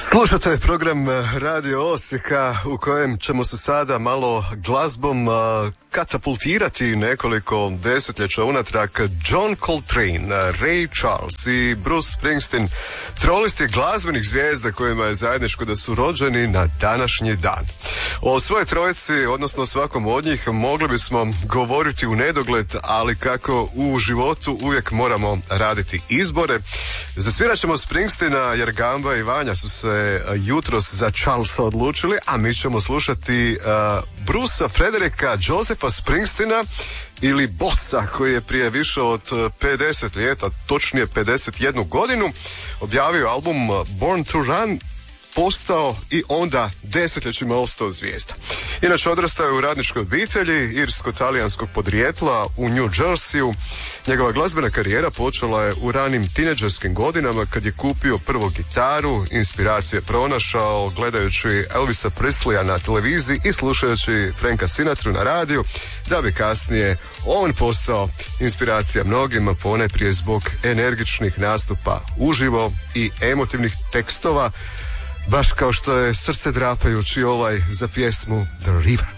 Slušate program Radio Osijeka u kojem ćemo se sada malo glazbom katapultirati nekoliko desetljeća unatrag. John Coltrane, Ray Charles i Bruce Springsteen, trolisti glazbenih zvijezda kojima je zajedničko da su rođeni na današnji dan. O svoje trojici, odnosno svakom od njih, mogli bismo govoriti u nedogled, ali kako u životu uvijek moramo raditi izbore. Zasvirat ćemo Springsteena jer Gamba i Vanja su se jutros za Charlesa odlučili, a mi ćemo slušati Brucea Fredericka Josepha Springsteena ili Bossa, koji je prije više od 50 ljeta, točnije 51 godinu, objavio album Born to Run, postao i onda desetljećima ostao zvijezda. Inače, odrastao je u radničkoj obitelji irsko-talijanskog podrijetla u New Jerseyu. Njegova glazbena karijera počela je u ranim tineđerskim godinama kad je kupio prvu gitaru, inspiraciju je pronašao gledajući Elvisa Presleya na televiziji i slušajući Franka Sinatru na radiju, da bi kasnije on postao inspiracija mnogima, ponajprije zbog energičnih nastupa uživo i emotivnih tekstova, baš kao što je srce drapajući ovaj za pjesmu The River.